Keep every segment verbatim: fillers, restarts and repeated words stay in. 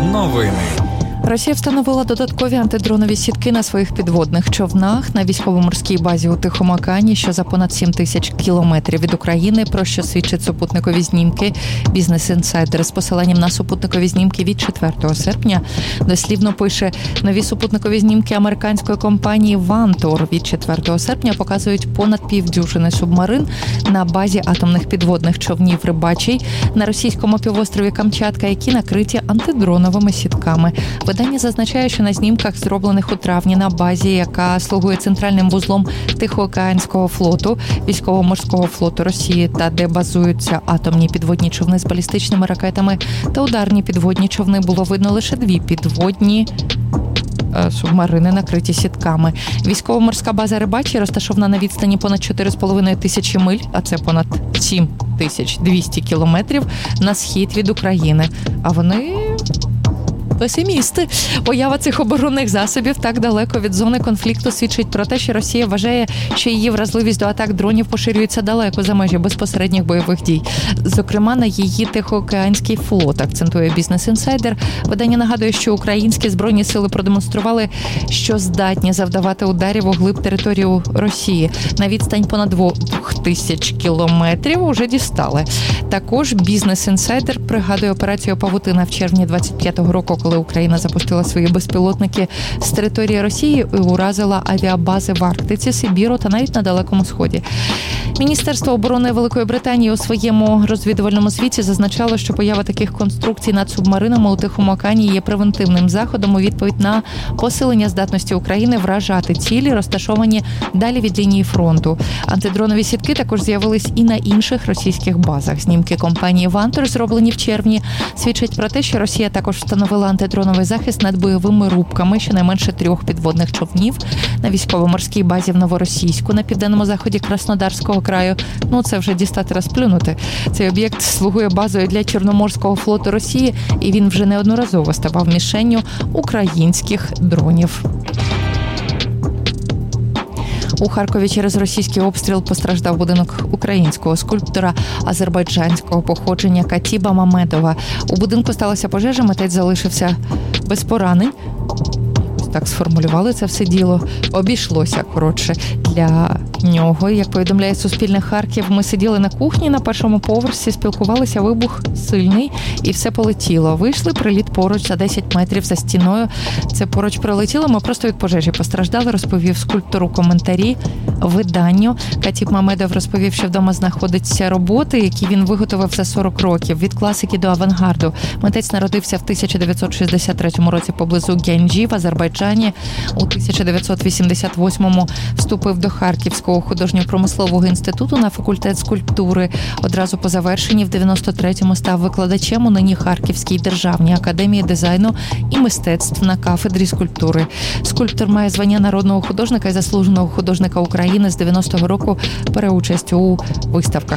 Новини. Росія встановила додаткові антидронові сітки на своїх підводних човнах на військово-морській базі у Тихому океані, що за понад сім тисяч кілометрів від України, про що свідчать супутникові знімки Business Insider з посиланням на супутникові знімки від четвертого серпня. Дослівно пише, нові супутникові знімки американської компанії Vantor від четвертого серпня показують понад півдюжини субмарин на базі атомних підводних човнів «Рибачий» на російському півострові Камчатка, які накриті антидроновими сітками. Видання зазначає, що на знімках, зроблених у травні на базі, яка слугує центральним вузлом Тихоокеанського флоту, військово-морського флоту Росії, та де базуються атомні підводні човни з балістичними ракетами та ударні підводні човни, було видно лише дві підводні субмарини, накриті сітками. Військово-морська база «Рибачий» розташована на відстані понад чотири з половиною тисячі миль, а це понад сім тисяч двісті кілометрів на схід від України. А вони... песимісти. Поява цих оборонних засобів так далеко від зони конфлікту свідчить про те, що Росія вважає, що її вразливість до атак дронів поширюється далеко за межі безпосередніх бойових дій. Зокрема, на її Тихоокеанський флот, акцентує Business Insider. Видання нагадує, що українські збройні сили продемонстрували, що здатні завдавати ударів у глиб територію Росії. На відстань понад двох тисяч кілометрів уже дістали. Також Business Insider пригадує операцію «Павутина» в червні двадцять п'ятого року, коли Україна запустила свої безпілотники з території Росії і уразила авіабази в Арктиці, Сибіру та навіть на Далекому Сході. Міністерство оборони Великої Британії у своєму розвідувальному звіті зазначало, що поява таких конструкцій над субмаринами у Тихому океані є превентивним заходом у відповідь на посилення здатності України вражати цілі, розташовані далі від лінії фронту. Антидронові сітки також з'явились і на інших російських базах. Знімки компанії Vantor, зроблені в червні, свідчать про те, що Росія також встановила антидроновий захист над бойовими рубками щонайменше трьох підводних човнів на військово-морській базі в Новоросійську на південному заході Краснодарського краю. Ну, це вже дістати розплюнути. Цей об'єкт слугує базою для Чорноморського флоту Росії, і він вже неодноразово ставав мішенню українських дронів. У Харкові через російський обстріл постраждав будинок українського скульптора азербайджанського походження Катіба Мамедова. У будинку сталася пожежа, митець залишився без поранень. Так сформулювали це все діло. Обійшлося, коротше, для нього. Як повідомляє Суспільне Харків, ми сиділи на кухні на першому поверсі, спілкувалися, вибух сильний і все полетіло. Вийшли, приліт поруч за десять метрів за стіною. Це поруч прилетіло, ми просто від пожежі постраждали, розповів скульптор у коментарі виданню. Катіб Мамедов розповів, що вдома знаходяться роботи, які він виготовив за сорок років, від класики до авангарду. Митець народився в тисяча дев'ятсот шістдесят третьому році поблизу Гянджі в Азербайджані. У тисяча дев'ятсот вісімдесят восьмому вступив до Харківського художньо-промислового інституту на факультет скульптури. Одразу по завершенні в дев'яносто третьому став викладачем у нині Харківській державній академії дизайну і мистецтв на кафедрі скульптури. Скульптор має звання народного художника і заслуженого художника України з дев'яностого року, бере участь у виставках.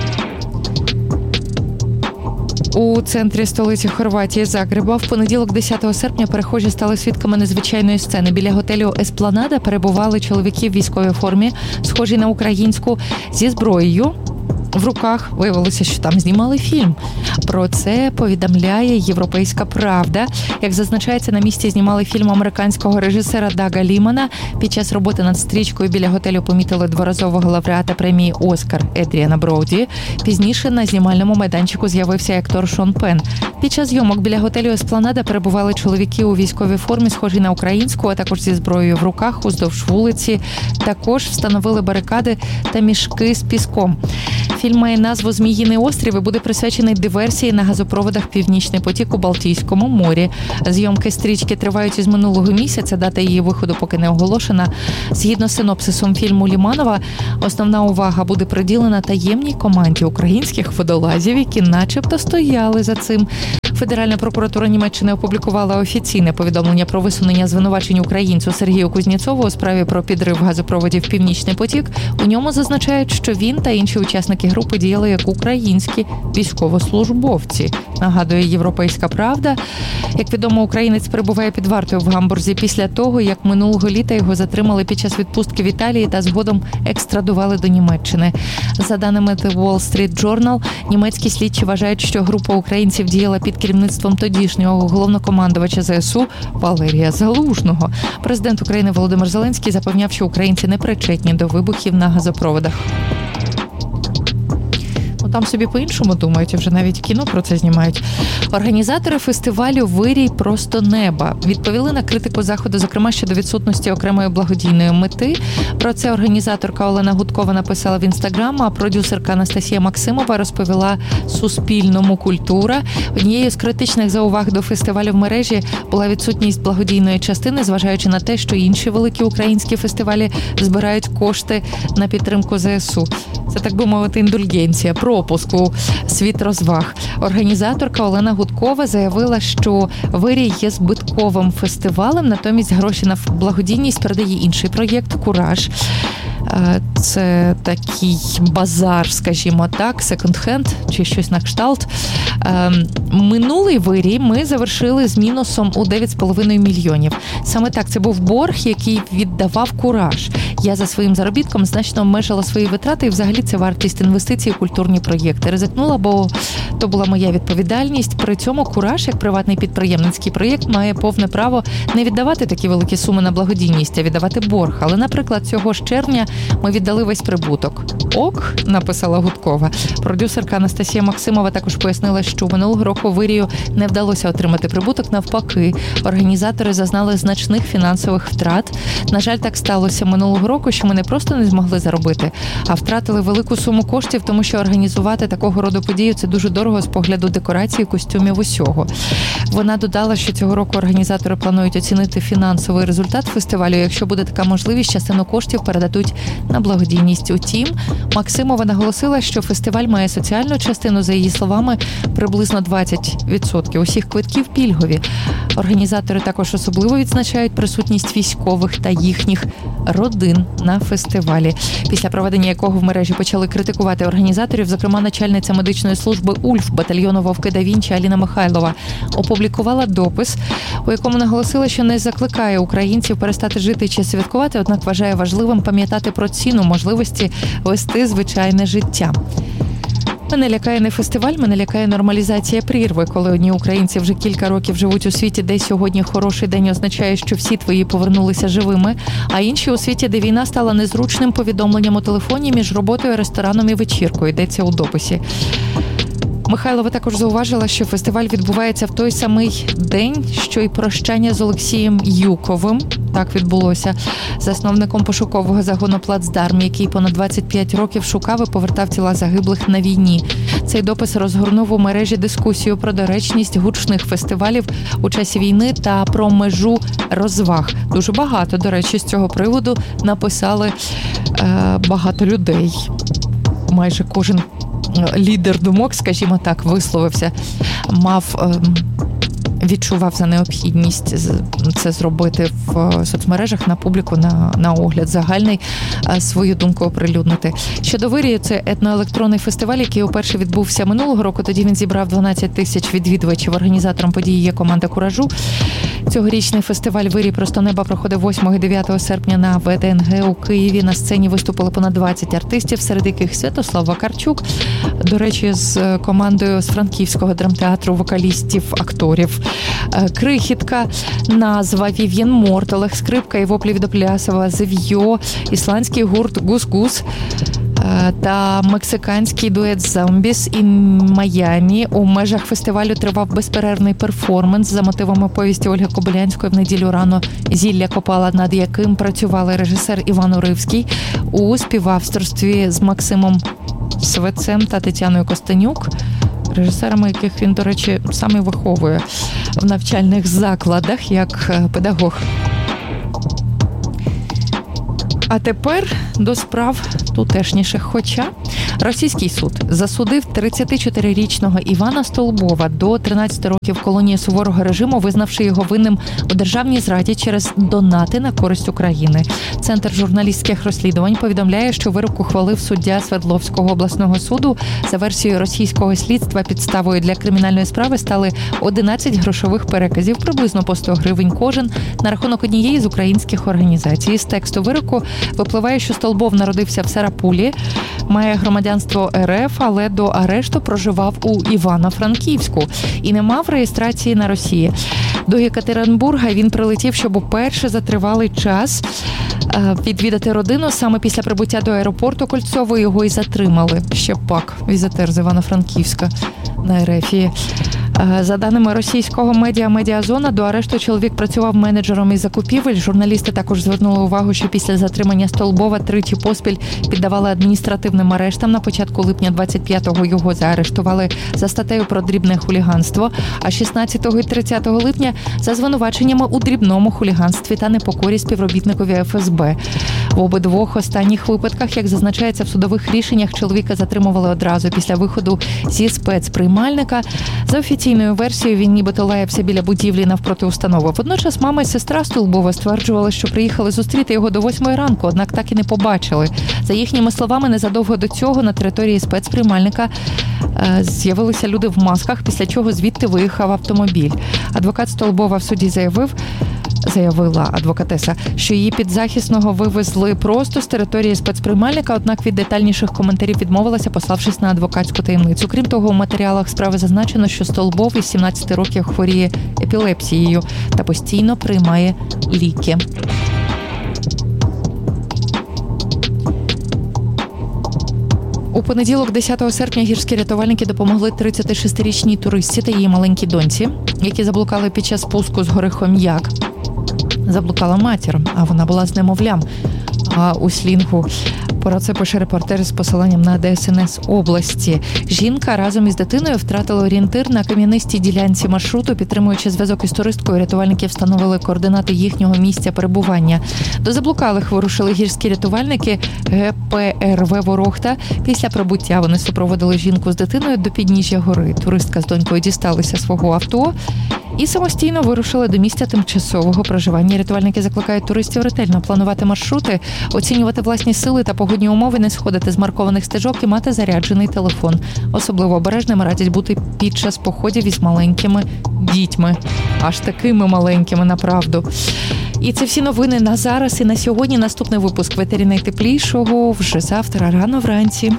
У центрі столиці Хорватії Загреба в понеділок, десятого серпня, перехожі стали свідками незвичайної сцени. Біля готелю «Еспланада» перебували чоловіки в військовій формі, схожі на українську, зі зброєю в руках. Виявилося, що там знімали фільм. Про це повідомляє «Європейська правда». Як зазначається, на місці знімали фільм американського режисера Дага Лімана. Під час роботи над стрічкою біля готелю помітили дворазового лауреата премії «Оскар» Едріана Броуді. Пізніше на знімальному майданчику з'явився актор Шон Пен. Під час зйомок біля готелю «Еспланада» перебували чоловіки у військовій формі, схожі на українську, а також зі зброєю в руках уздовж вулиці. Також встановили барикади та мішки з піском. Фільм має назву «Зміїний острів» і буде присвячений диверсії на газопроводах «Північний потік» у Балтійському морі. Зйомки стрічки тривають із минулого місяця, дата її виходу поки не оголошена. Згідно з синопсисом фільму Ліманова, основна увага буде приділена таємній команді українських водолазів, які начебто стояли за цим. Федеральна прокуратура Німеччини опублікувала офіційне повідомлення про висунення звинувачень українцю Сергію Кузнєцову у справі про підрив газопроводів «Північний потік». У ньому зазначають, що він та інші учасники групи діяли як українські військовослужбовці. Нагадує «Європейська правда». Як відомо, українець перебуває під вартою в Гамбурзі після того, як минулого літа його затримали під час відпустки в Італії та згодом екстрадували до Німеччини. За даними The Wall Street Journal, німецькі слідчі вважають, що група українців діяла під керівництвом керівництвом тодішнього головнокомандувача зе ес у Валерія Залужного. Президент України Володимир Зеленський запевняв, що українці не причетні до вибухів на газопроводах. Там собі по-іншому думають, вже навіть кіно про це знімають. Організатори фестивалю «Вирій просто неба» відповіли на критику заходу, зокрема, щодо відсутності окремої благодійної мети. Про це організаторка Олена Гудкова написала в Інстаграм, а продюсерка Анастасія Максимова розповіла Суспільному «Культура». Однією з критичних зауваг до фестивалю в мережі була відсутність благодійної частини, зважаючи на те, що інші великі українські фестивалі збирають кошти на підтримку зе ес у. Це, так би мовити, індульгенція, пропуск у світ розваг. Організаторка Олена Гудкова заявила, що «Вирій» є збитковим фестивалем, натомість гроші на благодійність передає інший проєкт «Кураж». Це такий базар, скажімо так, секонд-хенд чи щось на кшталт. Минулий «Вирій» ми завершили з мінусом у дев'ять з половиною мільйонів. Саме так, це був борг, який віддавав «Кураж». Я за своїм заробітком значно обмежила свої витрати, і взагалі це вартість інвестицій у культурні проєкти. Ризикнула, бо то була моя відповідальність. При цьому «Кураж», як приватний підприємницький проєкт, має повне право не віддавати такі великі суми на благодійність, а віддавати борг. Але, наприклад, цього ж червня ми віддали весь прибуток. Ок, написала Гудкова. Продюсерка Анастасія Максимова також пояснила, що минулого року «Вирію» не вдалося отримати прибуток. Навпаки, організатори зазнали значних фінансових втрат. На жаль, так сталося минулого року, що ми не просто не змогли заробити, а втратили велику суму коштів, тому що організувати такого роду подію – це дуже дорого з погляду декорації, костюмів, усього. Вона додала, що цього року організатори планують оцінити фінансовий результат фестивалю. Якщо буде така можливість, частину коштів передадуть на благодійність. Утім, Максимова наголосила, що фестиваль має соціальну частину, за її словами, приблизно двадцять відсотків усіх квитків пільгові. Організатори також особливо відзначають присутність військових та їхніх родин на фестивалі, після проведення якого в мережі почали критикувати організаторів, зокрема начальниця медичної служби «Ульф» батальйону «Вовки да Вінчі» Аліна Михайлова опублікувала допис, у якому наголосила, що не закликає українців перестати жити чи святкувати, однак вважає важливим пам'ятати про ціну можливості вести звичайне життя. Мене лякає не фестиваль, мене лякає нормалізація прірви, коли одні українці вже кілька років живуть у світі, де сьогодні хороший день означає, що всі твої повернулися живими, а інші у світі, де війна стала незручним повідомленням у телефоні між роботою, рестораном і вечіркою, йдеться у дописі. Михайлова також зауважила, що фестиваль відбувається в той самий день, що й прощання з Олексієм Юковим. Так відбулося. Засновником пошукового загону «Плацдарм», який понад двадцять п'ять років шукав і повертав тіла загиблих на війні. Цей допис розгорнув у мережі дискусію про доречність гучних фестивалів у часі війни та про межу розваг. Дуже багато, до речі, з цього приводу написали е, багато людей. Майже кожен лідер думок, скажімо так, висловився, мав, відчував за необхідність це зробити в соцмережах на публіку, на, на огляд загальний, свою думку оприлюднити. Щодо «Вирію», це етноелектронний фестиваль, який уперше відбувся минулого року. Тоді він зібрав дванадцять тисяч відвідувачів. Організатором події є команда «Куражу». Цьогорічний фестиваль «Вирій просто неба» проходив восьмого і дев'ятого серпня на ве де ен ге у Києві. На сцені виступили понад двадцять артистів, серед яких Святослав Вакарчук, до речі, з командою з франківського драмтеатру вокалістів, акторів. Крихітка, Назва, Вів'єн Морт, Олег Скрипка, Іво Плівдоплясова, Зев'йо, ісландський гурт «Гус-Гус» та мексиканський дует «Зомбіс» і «Майамі». У межах фестивалю тривав безперервний перформанс за мотивами повісті Ольги Кобилянської «В неділю рано зілля копала», над яким працювали режисер Іван Уривський у співавторстві з Максимом Свецем та Тетяною Костенюк, режисерами яких він, до речі, сам і виховує в навчальних закладах як педагог. А тепер до справ тутешніших. Хоча російський суд засудив тридцятичотирирічного Івана Столбова до тринадцяти років колонії суворого режиму, визнавши його винним у державній зраді через донати на користь України. Центр журналістських розслідувань повідомляє, що вирок ухвалив суддя Свердловського обласного суду. За версією російського слідства, підставою для кримінальної справи стали одинадцять грошових переказів, приблизно по сто гривень кожен, на рахунок однієї з українських організацій. З тексту вироку випливає, що Столбов народився в Сарапулі, має громадянство громадянство РФ, але до арешту проживав у Івано-Франківську і не мав реєстрації на Росії. До Єкатеринбурга він прилетів, щоб уперше за тривалий час відвідати родину. Саме після прибуття до аеропорту Кольцово його і затримали. Ще пак візитер з Івано-Франківська на Ерефії. За даними російського медіа «Медіазона», до арешту чоловік працював менеджером із закупівель. Журналісти також звернули увагу, що після затримання Столбова тричі поспіль піддавали адміністративним арештам. На початку липня двадцять п'ятого його заарештували за статтею про дрібне хуліганство, а шістнадцятого і тридцятого липня за звинуваченнями у дрібному хуліганстві та непокорі співробітникові еф ес бе. В обидвох останніх випадках, як зазначається в судових рішеннях, чоловіка затримували одразу після виходу зі спецприймальника. За офіційною версією, він нібито лаявся біля будівлі навпроти установи. Водночас мама і сестра Столбова стверджували, що приїхали зустріти його до восьмої ранку, однак так і не побачили. За їхніми словами, незадовго до цього на території спецприймальника е, з'явилися люди в масках, після чого звідти виїхав автомобіль. Адвокат Столбова в суді заявив, заявила адвокатеса, що її підзахисного вивезли просто з території спецприймальника, однак від детальніших коментарів відмовилася, пославшись на адвокатську таємницю. Крім того, у матеріалах справи зазначено, що Столбов із сімнадцяти років хворіє епілепсією та постійно приймає ліки. У понеділок, десятого серпня, гірські рятувальники допомогли тридцятишестирічній туристці та її маленькій доньці, які заблукали під час спуску з гори Хом'як. Заблукала матір, а вона була з немовлям. А у слінгу про це пише репортер з посиланням на де ес ен ес області. Жінка разом із дитиною втратила орієнтир на кам'янистій ділянці маршруту. Підтримуючи зв'язок із туристкою, рятувальники встановили координати їхнього місця перебування. До заблукалих вирушили гірські рятувальники ге пе ер ве «Ворохта». Після прибуття вони супроводили жінку з дитиною до підніжжя гори. Туристка з донькою дісталися свого авто і самостійно вирушили до місця тимчасового проживання. Рятувальники закликають туристів ретельно планувати маршрути, оцінювати власні сили та погодні умови, не сходити з маркованих стежок і мати заряджений телефон. Особливо обережними радять бути під час походів із маленькими дітьми. Аж такими маленькими, направду. І це всі новини на зараз і на сьогодні. Наступний випуск «Ветері найтеплішого» вже завтра рано вранці.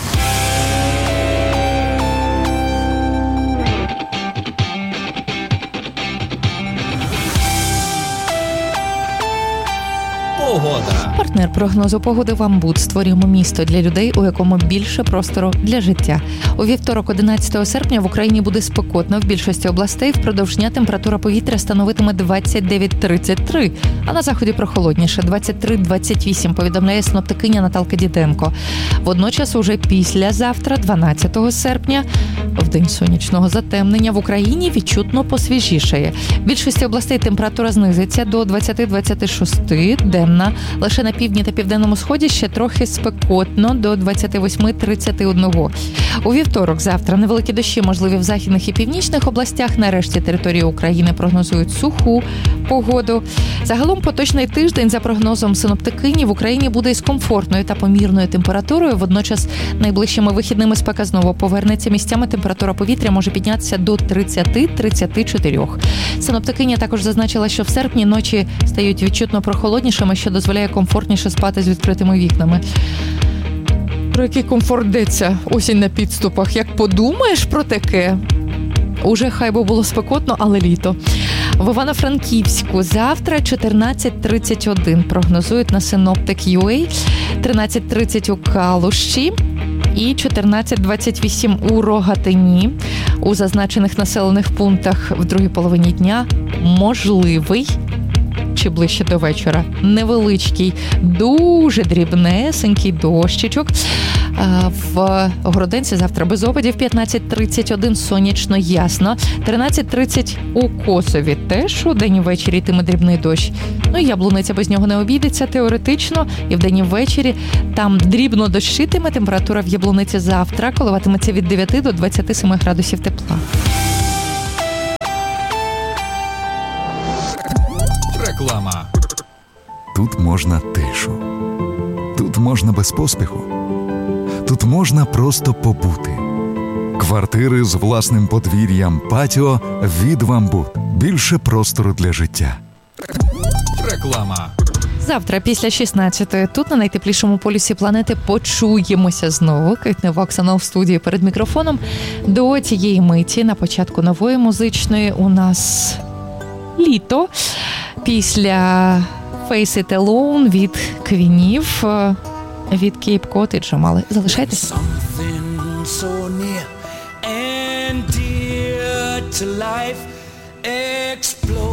Погода. Партнер прогнозу погоди «Вамбуд». Створюємо місто для людей, у якому більше простору для життя. У вівторок, одинадцятого серпня, в Україні буде спекотно. В більшості областей впродовж дня температура повітря становитиме двадцять дев'ять - тридцять три, а на заході прохолодніше – двадцять три - двадцять вісім, повідомляє синоптикиня Наталка Діденко. Водночас уже післязавтра, дванадцятого серпня, в день сонячного затемнення, в Україні відчутно посвіжішає. В більшості областей температура знизиться до двадцять - двадцять шість, денна. Лише на півдні та південному сході ще трохи спекотно до двадцять вісім - тридцять один. У вівторок, завтра, невеликі дощі можливі в західних і північних областях. На решті території України прогнозують суху погоду. Загалом поточний тиждень, за прогнозом синоптикині, в Україні буде із комфортною та помірною температурою. Водночас найближчими вихідними спека знову повернеться. Місцями температура повітря може піднятися до тридцять - тридцять чотири. Синоптикиня також зазначила, що в серпні ночі стають відчутно прохолоднішими, що дозволяє комфортніше спати з відкритими вікнами. Про який комфорт йдеться? Осінь на підступах. Як подумаєш про таке? Уже хай би було спекотно, але літо. В Івано-Франківську завтра чотирнадцять тридцять один прогнозують на синоптик точка ю а, тринадцять тридцять у Калуші і чотирнадцять двадцять вісім у Рогатині. У зазначених населених пунктах в другій половині дня можливий, чи ближче до вечора, невеличкий, дуже дрібнесенький дощичок. В Городенці завтра без опадів, п'ятнадцять тридцять один сонячно, ясно. тринадцять тридцять у Косові теж у день і ввечері йтиме дрібний дощ. Ну і Яблуниця без нього не обійдеться теоретично. І вдень і ввечері там дрібно дощитиме. Температура в Яблуниці завтра коливатиметься від дев'яти до двадцяти семи градусів тепла. Реклама. Тут можна тишу. Тут можна без поспіху. Тут можна просто побути. Квартири з власним подвір'ям, патіо від «Вамбуд». Більше простору для життя. Реклама. Завтра після шістнадцятої тут на найтеплішому полюсі планети почуємося знову. Квітнева Оксана в студії перед мікрофоном. До цієї миті на початку нової музичної у нас літо. Після Face It Alone від Квінів, від Кейп Коттеджа мали. Залишайтеся. And dear to life, explode.